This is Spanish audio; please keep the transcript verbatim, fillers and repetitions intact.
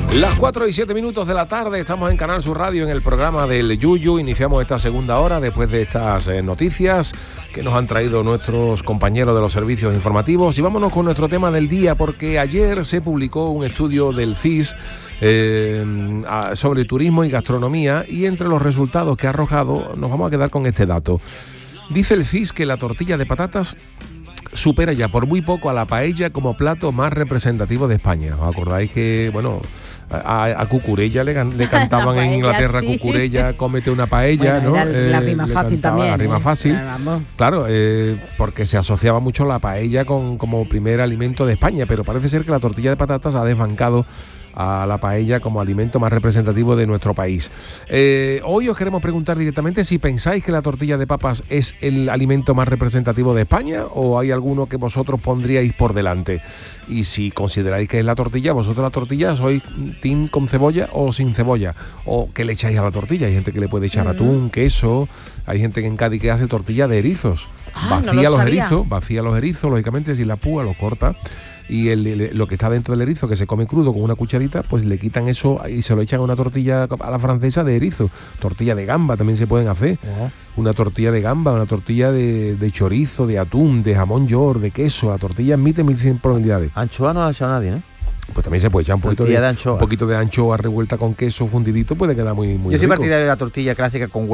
Las cuatro y siete minutos de la tarde, estamos en Canal Sur Radio en el programa del Yuyu. Iniciamos esta segunda hora después de estas eh, noticias que nos han traído nuestros compañeros de los servicios informativos. Y vámonos con nuestro tema del día, porque ayer se publicó un estudio del C I S eh, a, sobre turismo y gastronomía, y entre los resultados que ha arrojado nos vamos a quedar con este dato. Dice el C I S que la tortilla de patatas supera ya por muy poco a la paella como plato más representativo de España. ¿Os acordáis que, bueno, a, a Cucurella le, le cantaban paella, en Inglaterra, sí. Cucurella, cómete una paella, bueno, ¿no? Era la rima eh, fácil también. La rima eh. fácil. Eh, claro, eh, porque se asociaba mucho la paella con, como primer alimento de España, pero parece ser que la tortilla de patatas ha desbancado a la paella como alimento más representativo de nuestro país. Eh, hoy os queremos preguntar directamente si pensáis que la tortilla de papas es el alimento más representativo de España, o hay alguno que vosotros pondríais por delante. Y si consideráis que es la tortilla, vosotros la tortilla sois team con cebolla o sin cebolla, o qué le echáis a la tortilla. Hay gente que le puede echar mm. atún, queso. Hay gente que en Cádiz que hace tortilla de erizos. Ah, vacía no los sabía. erizos, vacía los erizos, lógicamente, si la púa los corta. Y el, el, lo que está dentro del erizo, que se come crudo con una cucharita, pues le quitan eso y se lo echan a una tortilla a la francesa de erizo. Tortilla de gamba también se pueden hacer. Uh-huh. Una tortilla de gamba, una tortilla de, de chorizo, de atún, de jamón york, de queso. La tortilla admite mil cien probabilidades. Anchoa no la ha echado nadie, ¿no? Pues también se puede echar un poquito de, de anchoa. Un poquito de anchoa revuelta con queso fundidito, puede quedar muy, muy Yo soy rico. partidario de la tortilla clásica con huevo.